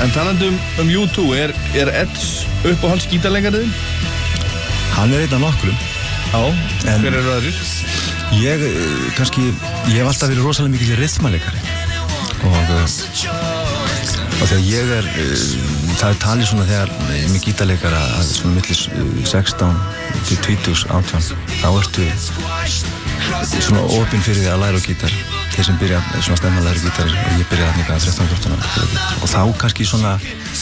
En talandi U2, er Edge uppáhalds gítarleikariðinn? Hann einn af nokkrum. Já, hver eru aðrir? Ég hef alltaf verið rosalega mikil rytmaleikari og þegar ég það talið svona þegar með gítarleikara að svona millis 16 til 20, 18 þá ertu svona opinn fyrir því að læra á gítar þeir sem byrja svona stemma að læra gítar og ég byrjaði þarna 13-14 ára og þá kannski svona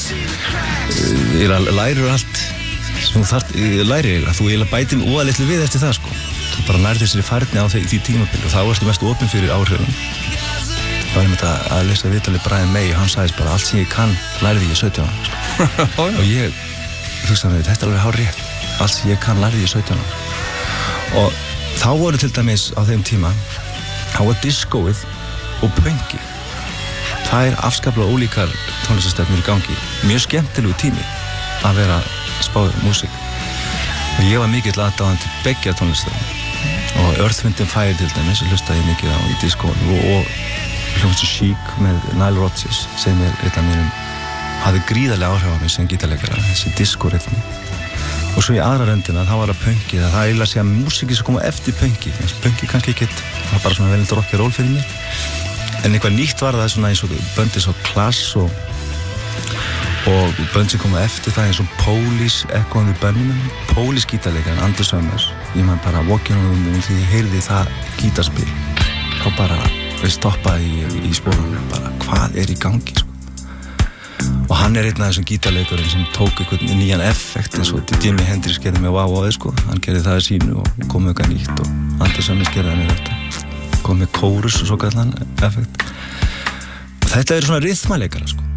lærir allt sem þú þarft lærir þú eiginlega bætir óalitlu við eftir það sko þú bara nærðir sér færni á því tímabili og þá ertu mest opinn fyrir áhrifum þá var ég að lesa viðtalið Brian May og hann sagðist bara allt sem ég kann lærði ég 17 ára sko. og ég hugsaði þetta er alveg hárrétt allt sem ég kann lærði ég 17 ára og þá voru til dæmis á þeim tíma þá var diskóið og pönkið tvær afskaplega ólíkar tónlistarstefnur í gangi mjög skemmtilegu tími að vera spáð músík og ég var mikill aðdáðandi beggja tónlistarstefnur og Earth, Wind & Fire til dæmis hlustaði ég mikið á í diskóinu og hljómsveit Chic með Nile Rodgers sem einn af mínum hafði gríðarlega áhrif á mig sem gítarleikara þessi diskórytmi og svo í aðra röndina þá var það pönkið það eiginlega að segja að músíki sem koma eftir pönkið pönkið kannski ekkert það var bara svona velint rock'n'roll fyrir mig en eitthvað nýtt var það svona eins og böndið svo Clash og bönd sem koma eftir það eins og Police, Echo and the Bunnymen Police gítarleikarinn Andy Summers ég man bara walking on the moon því ég heyrði það gítarspil þá bara stoppaði í spórunum bara hvað í gangi sko. og hann einn af þessum gítarleikurinn sem tók einhvern nýjan effekt eins og Jimi Hendrix gerði með Wow sko. hann gerði það sínu og kom með eitthvað nýtt og Andy Summers gerði það með þetta kom með kórus og svo kallan effekt og þetta svona rytmaleikara sko.